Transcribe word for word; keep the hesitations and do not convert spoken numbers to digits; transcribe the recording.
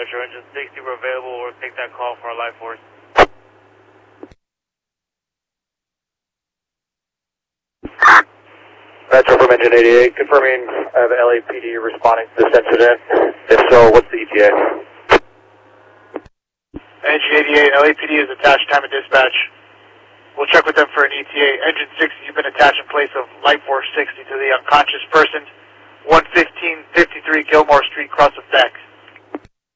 Metro Engine sixty, we're available. We'll take that call for our life force. Metro from Engine eighty-eight, confirming I have L A P D responding to this incident. If so, what's the E T A? Engine eighty-eight, L A P D is attached, time of dispatch. We'll check with them for an E T A. Engine sixty, you've been attached in place of Light Force sixty to the unconscious person, one fifteen fifty-three Gilmore Street, Cross Effects.